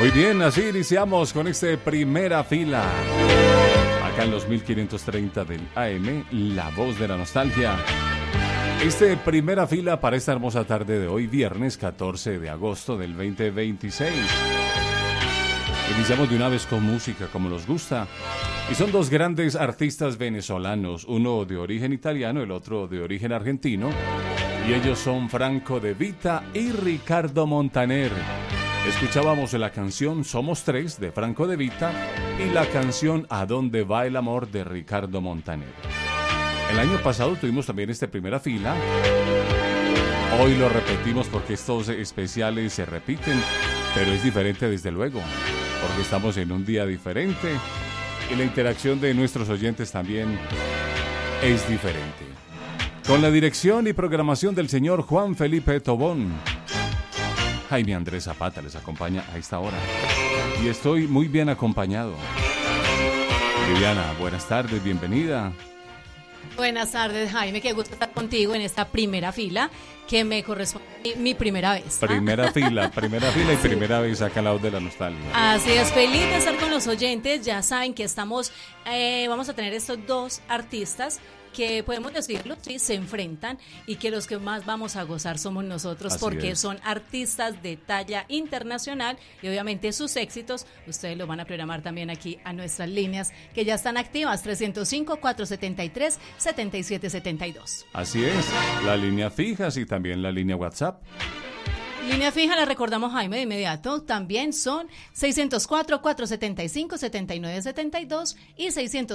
Muy bien, así iniciamos con este Primera Fila. Acá en los 1530 del AM, la voz de la nostalgia. Primera Fila para esta hermosa tarde de hoy, viernes 14 de agosto del 2026. Iniciamos de una vez con música como nos gusta. Y son dos grandes artistas venezolanos, uno de origen italiano, el otro de origen argentino. Y ellos son Franco De Vita y Ricardo Montaner. Escuchábamos la canción Somos Tres de Franco De Vita y la canción ¿A dónde va el amor? De Ricardo Montaner. El año pasado tuvimos también Primera Fila. Hoy lo repetimos porque estos especiales se repiten, pero es diferente desde luego, porque estamos en un día diferente y la interacción de nuestros oyentes también es diferente. Con la dirección y programación del señor Juan Felipe Tobón, Jaime Andrés Zapata les acompaña a esta hora. Y estoy muy bien acompañado. Viviana, buenas tardes, bienvenida. Buenas tardes, Jaime, qué gusto estar contigo en esta Primera Fila, que me corresponde mi primera vez. Primera fila y sí. Primera vez acá al lado de la nostalgia. Así es, feliz de estar con los oyentes. Ya saben que vamos a tener estos dos artistas que podemos decirlo, sí, se enfrentan y que los que más vamos a gozar somos nosotros. Así porque es. Son artistas de talla internacional y obviamente sus éxitos ustedes los van a programar también aquí a nuestras líneas que ya están activas, 305-473-7772. Así es, la línea fija y también la línea WhatsApp. Línea fija, la recordamos, Jaime, de inmediato. También son 604-475-7972 y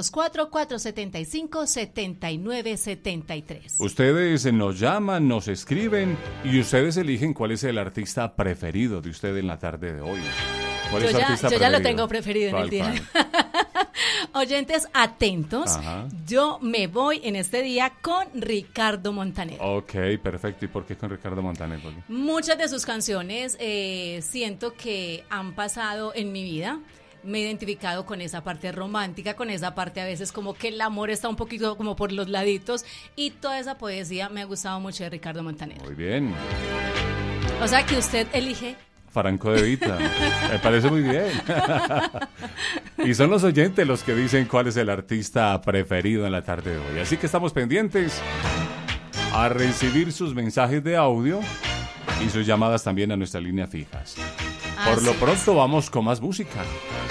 604-475-7973. Ustedes nos llaman, nos escriben y ustedes eligen cuál es el artista preferido de usted en la tarde de hoy. ¿Cuál es el artista preferido? Yo ya lo tengo preferido en el día. Oyentes atentos, ajá. Yo me voy en este día con Ricardo Montaner. Ok, perfecto. ¿Y por qué con Ricardo Montaner? Muchas de sus canciones siento que han pasado en mi vida. Me he identificado con esa parte romántica, con esa parte a veces como que el amor está un poquito como por los laditos y toda esa poesía me ha gustado mucho de Ricardo Montaner. Muy bien. O sea que usted elige Franco De Vita, me parece muy bien. Y son los oyentes los que dicen cuál es el artista preferido en la tarde de hoy. Así que estamos pendientes a recibir sus mensajes de audio y sus llamadas también a nuestras líneas fijas. Por lo pronto vamos con más música.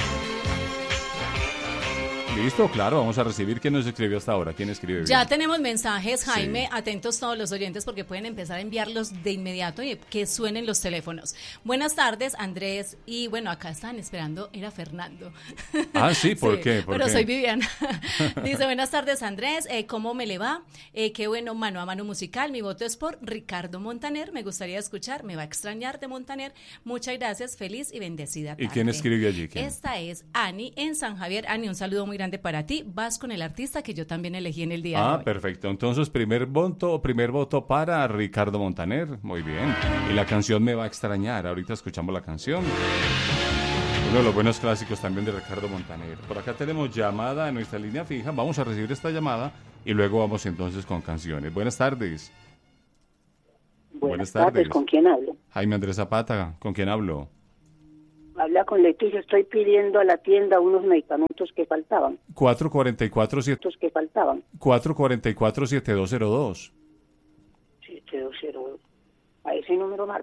Listo, claro, vamos a recibir. ¿Quién nos escribió hasta ahora? ¿Quién escribe? Ya tenemos mensajes, Jaime, sí. Atentos todos los oyentes porque pueden empezar a enviarlos de inmediato y que suenen los teléfonos. Buenas tardes, Andrés, y bueno, acá están esperando, era Fernando. Ah, sí, ¿por qué? ¿Por pero qué? Soy Viviana. Dice, buenas tardes, Andrés, ¿cómo me le va? Qué bueno, mano a mano musical, mi voto es por Ricardo Montaner, me gustaría escuchar, me va a extrañar de Montaner, muchas gracias, feliz y bendecida tarde. ¿Y quién escribe allí? ¿Quién? Esta es Ani en San Javier. Ani, un saludo muy grande para ti, vas con el artista que yo también elegí en el día de hoy. Perfecto, entonces primer voto para Ricardo Montaner, muy bien, y la canción Me va a extrañar, ahorita escuchamos la canción, uno de los buenos clásicos también de Ricardo Montaner. Por acá tenemos llamada en nuestra línea fija, vamos a recibir esta llamada y luego vamos entonces con canciones. Buenas tardes. Buenas tardes, ¿con quién hablo? Jaime Andrés Zapata, ¿con quién hablo? Habla con Leticia, estoy pidiendo a la tienda unos medicamentos que faltaban. 444-7202. 7202. A ese número marco.